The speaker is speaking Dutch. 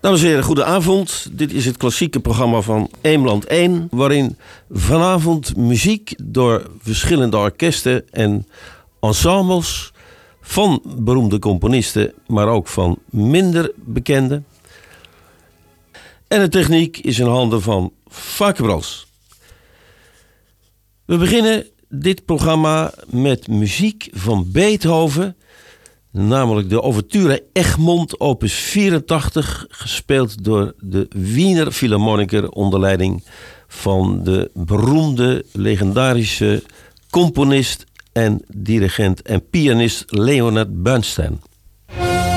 Dames en heren, goedenavond. Dit is het klassieke programma van Eemland 1... waarin vanavond muziek door verschillende orkesten en ensembles... van beroemde componisten, maar ook van minder bekende. En de techniek is in handen van Vakebrands. We beginnen dit programma met muziek van Beethoven... namelijk de ouverture Egmont opus 84... gespeeld door de Wiener Philharmoniker... onder leiding van de beroemde, legendarische componist... en dirigent en pianist Leonard Bernstein.